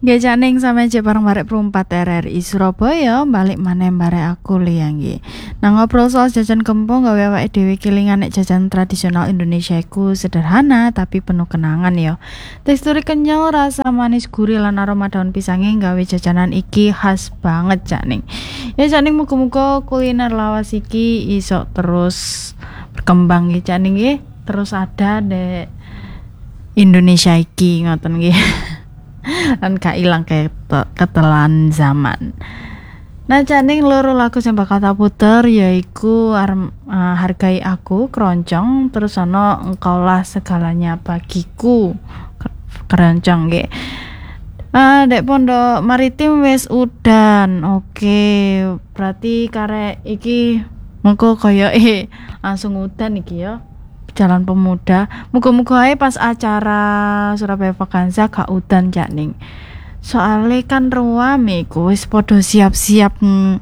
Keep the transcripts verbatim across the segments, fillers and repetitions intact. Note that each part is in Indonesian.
Nggih Caning sampe jek bareng barek perumpat R R I Surabaya balik maneh barek aku liyang nggih. Nah ngobrol soal jajan kempong gawe awake dhewe kelingan nek jajan tradisional Indonesia iku sederhana tapi penuh kenangan ya. Teksture kenyal, rasa manis gurih lan aroma daun pisange gawe jajanan iki khas banget Caning. Ya Caning muga-muga kuliner lawas iki iso terus berkembang nggih Caning nggih. Terus ada dek Indonesia iki ngoten nggih. Lan gak ilang ketelan zaman. Nah Caning loro lagu sing bakal tak puter yaiku uh, Hargai Aku Keroncong, terus ana Engkaulah Segalanya Bagiku Keroncong nggih. Ah dek Pondok Maritim wis udan. Oke, berarti karek iki mengko kaya eh langsung udan iki ya. Jalan Pemuda. Muga-muga ae pas acara Surabaya Vakansa gak udan Caning. Soale kan ruame iku wis padha siap-siap mm,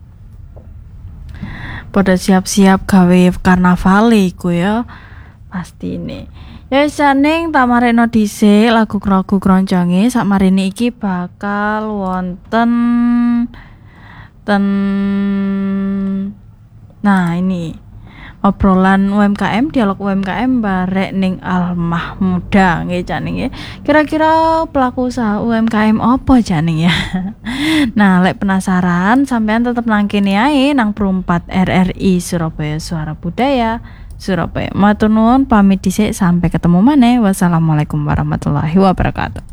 padha siap-siap gawe karnaval iku ya. Pastine. Ya Caning tak marekno dhisik lagu-lagu kronconge sakmarene iki bakal wonten ten nah ini obrolan U M K M, dialog U M K M barek ning Al Mahmuda nggih Caning nggih. Kira-kira pelaku usaha U M K M apa Caning ya? Nah, lek penasaran sampean tetep nang kene ae nang perumpat R R I Surabaya Suara Budaya Surabaya. Matur nuwun pamit dhisik sampai ketemu maneh. Wassalamualaikum warahmatullahi wabarakatuh.